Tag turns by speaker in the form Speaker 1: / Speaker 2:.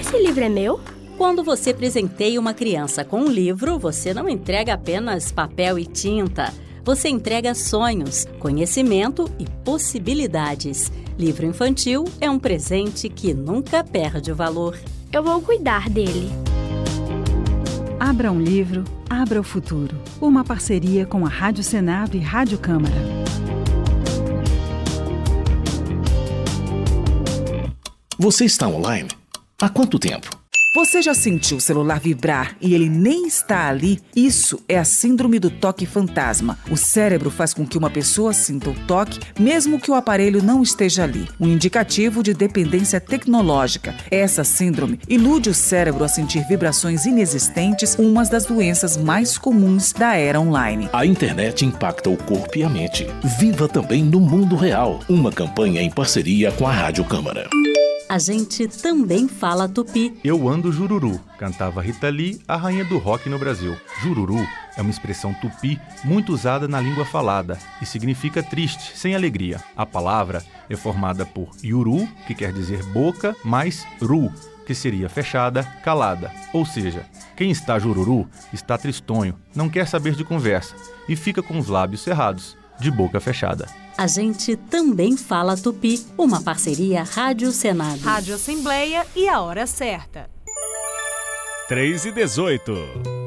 Speaker 1: Esse livro é meu?
Speaker 2: Quando você presenteia uma criança com um livro, você não entrega apenas papel e tinta. Você entrega sonhos, conhecimento e possibilidades. Livro infantil é um presente que nunca perde o valor.
Speaker 1: Eu vou cuidar dele.
Speaker 3: Abra um livro, abra o futuro. Uma parceria com a Rádio Senado e Rádio Câmara.
Speaker 4: Você está online? Há quanto tempo?
Speaker 5: Você já sentiu o celular vibrar e ele nem está ali? Isso é a síndrome do toque fantasma. O cérebro faz com que uma pessoa sinta o toque, mesmo que o aparelho não esteja ali. Um indicativo de dependência tecnológica. Essa síndrome ilude o cérebro a sentir vibrações inexistentes, uma das doenças mais comuns da era online.
Speaker 4: A internet impacta o corpo e a mente. Viva também no mundo real. Uma campanha em parceria com a Rádio Câmara.
Speaker 2: A gente também fala tupi.
Speaker 6: Eu ando jururu, cantava Rita Lee, a rainha do rock no Brasil. Jururu é uma expressão tupi muito usada na língua falada e significa triste, sem alegria. A palavra é formada por yuru, que quer dizer boca, mais ru, que seria fechada, calada. Ou seja, quem está jururu está tristonho, não quer saber de conversa e fica com os lábios cerrados, de boca fechada.
Speaker 2: A gente também fala tupi, uma parceria Rádio Senado.
Speaker 7: Rádio Assembleia e a hora certa.
Speaker 8: 3h18.